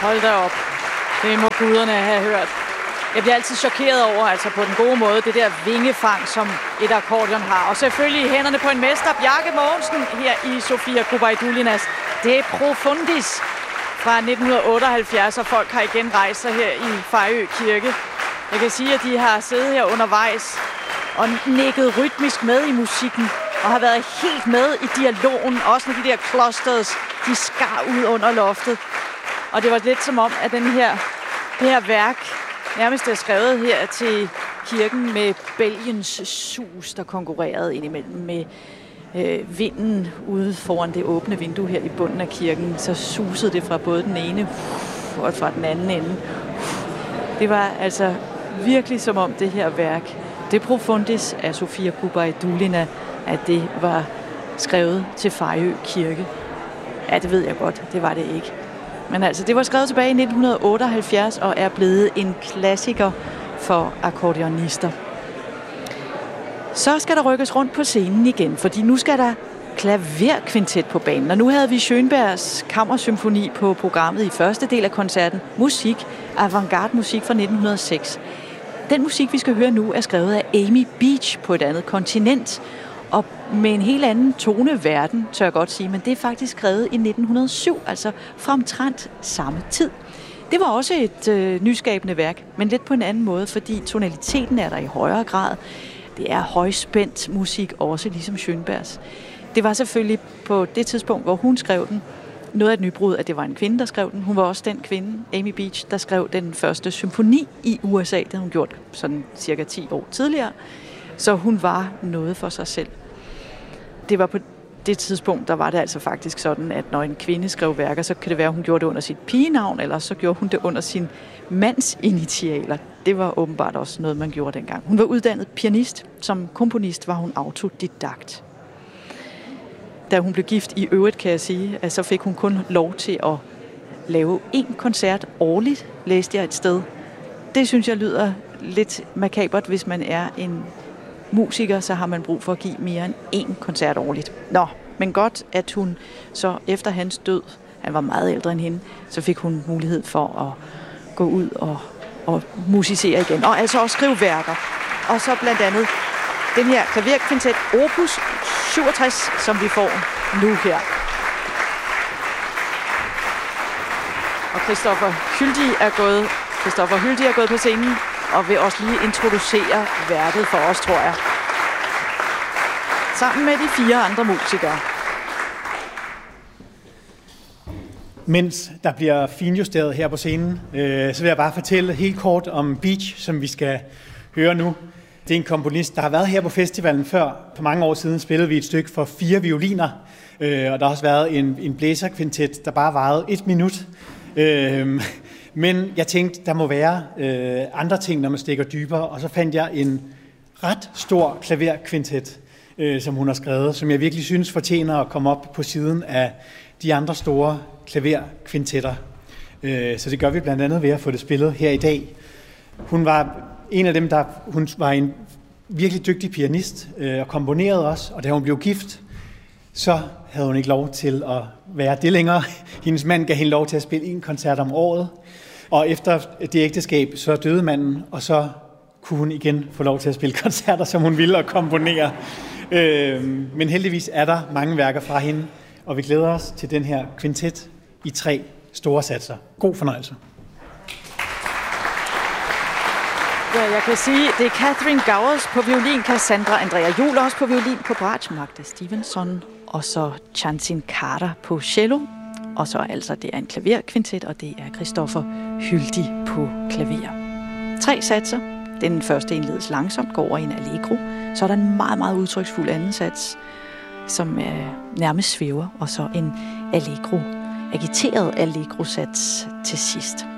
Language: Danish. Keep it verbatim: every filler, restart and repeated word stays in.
Hold da op. Det må guderne have hørt. Jeg bliver altid chokeret over, altså på den gode måde, det der vingefang, som et akkordeon har. Og selvfølgelig i hænderne på en mester, Bjarke Mogensen, her i Sofia Kubaidulinas De Profundis fra nitten otteoghalvfjerds, og folk har igen rejst sig her i Fejø Kirke. Jeg kan sige, at de har siddet her undervejs og nikket rytmisk med i musikken, og har været helt med i dialogen, også når de der clusters, de skar ud under loftet. Og det var lidt som om, at den her, det her værk nærmest er skrevet her til kirken med bælgens sus, der konkurrerede indimellem med øh, vinden ude foran det åbne vindue her i bunden af kirken. Så susede det fra både den ene og fra den anden ende. Det var altså virkelig som om det her værk, De Profundis af Sofia Kubaidulina, at det var skrevet til Fejø Kirke. Ja, det ved jeg godt, det var det ikke. Men altså, det var skrevet tilbage i nitten otteoghalvfjerds og er blevet en klassiker for akkordeonister. Så skal der rykkes rundt på scenen igen, fordi nu skal der klaverkvintet på banen. Og nu havde vi Schönbergs kammersymfoni på programmet i første del af koncerten. Musik, avantgarde musik fra nitten hundrede og seks. Den musik, vi skal høre nu, er skrevet af Amy Beach på et andet kontinent. Og med en helt anden toneverden, tør jeg godt sige, men det er faktisk skrevet i nitten hundrede og syv, altså fra omtrent samme tid. Det var også et øh, nyskabende værk, men lidt på en anden måde, fordi tonaliteten er der i højere grad. Det er højspændt musik, også ligesom Schönbergs. Det var selvfølgelig på det tidspunkt, hvor hun skrev den, noget af et nybrud, at det var en kvinde, der skrev den. Hun var også den kvinde, Amy Beach, der skrev den første symfoni i U S A. Det havde hun gjort sådan cirka ti år tidligere. Så hun var noget for sig selv. Det var på det tidspunkt, der var det altså faktisk sådan, at når en kvinde skrev værker, så kan det være, at hun gjorde det under sit pigenavn, eller så gjorde hun det under sin mands initialer. Det var åbenbart også noget, man gjorde dengang. Hun var uddannet pianist. Som komponist var hun autodidakt. Da hun blev gift i øvrigt, kan jeg sige, at så fik hun kun lov til at lave én koncert årligt, læste jeg et sted. Det synes jeg lyder lidt makabert, hvis man er en musiker, så har man brug for at give mere end én koncert årligt. Nå, men godt, at hun så efter hans død, han var meget ældre end hende, så fik hun mulighed for at gå ud og, og musicere igen. Og altså også skrive værker. Og så blandt andet den her klaverkvintet Opus syvogtres, som vi får nu her. Og Christoffer Hyldig er gået, Christoffer Hyldig er gået på scenen og vil også lige introducere værket for os, tror jeg. Sammen med de fire andre musikere. Mens der bliver finjusteret her på scenen, øh, så vil jeg bare fortælle helt kort om Beach, som vi skal høre nu. Det er en komponist, der har været her på festivalen før. For mange år siden spillede vi et stykke for fire violiner, øh, og der har også været en, en blæserkvintet, der bare varede et minut. Øh, men jeg tænkte, der må være øh, andre ting, når man stikker dybere, og så fandt jeg en ret stor klaverkvintet, øh, som hun har skrevet, som jeg virkelig synes fortjener at komme op på siden af de andre store klaverkvintetter. Øh, så det gør vi blandt andet ved at få det spillet her i dag. Hun var en af dem, der hun var en virkelig dygtig pianist øh, og komponerede også, og da hun blev gift, så havde hun ikke lov til at være det længere. Hendes mand gav hende lov til at spille en koncert om året, og efter det ægteskab, så døde manden, og så kunne hun igen få lov til at spille koncerter, som hun ville, og komponere. Øh, men heldigvis er der mange værker fra hende, og vi glæder os til den her kvintet i tre store satser. God fornøjelse. Ja, jeg kan sige, det er Catherine Gowers på violin, Cassandra Andrea Juhl også på violin, på bratsch Magda Stevenson, og så Chansin Carter på cello, og så altså det er en klaverkvintet, og det er Christoffer Hyldig på klaver. Tre satser. Den første indledes langsomt, går over i en allegro, så er der en meget, meget udtryksfuld anden sats, som er nærmest svæver, og så en allegro, agiteret allegro-sats til sidst.